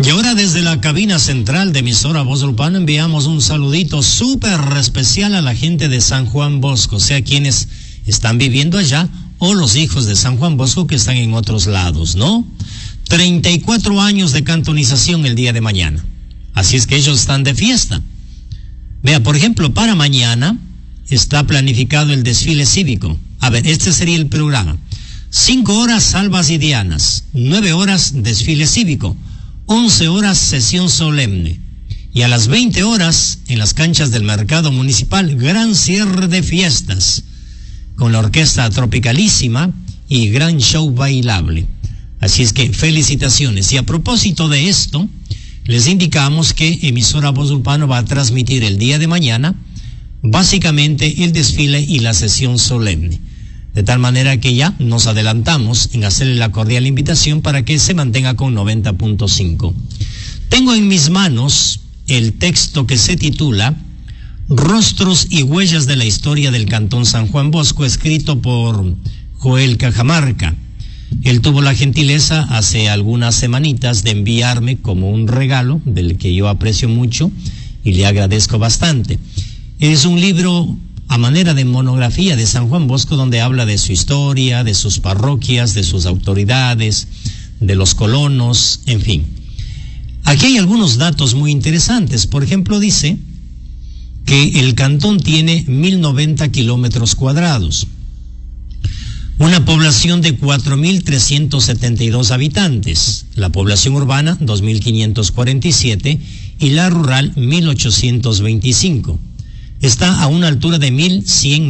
Y ahora desde la cabina central de emisora Voz Urbana enviamos un saludito súper especial a la gente de San Juan Bosco, sea quienes están viviendo allá o los hijos de San Juan Bosco que están en otros lados, ¿no? 34 años de cantonización el día de mañana. Así es que ellos están de fiesta. Vea, por ejemplo, para mañana está planificado el desfile cívico. A ver, este sería el programa. 5 horas salvas y dianas, 9 horas desfile cívico, 11 horas sesión solemne. Y a las 20 horas, en las canchas del mercado municipal, gran cierre de fiestas, con la orquesta Tropicalísima y gran show bailable. Así es que felicitaciones. Y a propósito de esto, les indicamos que emisora Voz Urbana va a transmitir el día de mañana básicamente el desfile y la sesión solemne. De tal manera que ya nos adelantamos en hacerle la cordial invitación para que se mantenga con 90.5. Tengo en mis manos el texto que se titula Rostros y huellas de la historia del Cantón San Juan Bosco, escrito por Joel Cajamarca. Él tuvo la gentileza hace algunas semanitas de enviarme como un regalo, del que yo aprecio mucho y le agradezco bastante. Es un libro a manera de monografía de San Juan Bosco, donde habla de su historia, de sus parroquias, de sus autoridades, de los colonos, en fin. Aquí hay algunos datos muy interesantes. Por ejemplo, dice que el cantón tiene 1090 kilómetros cuadrados, una población de 4.372 habitantes, la población urbana 2.547 y la rural 1.825. Está a una altura de 1.100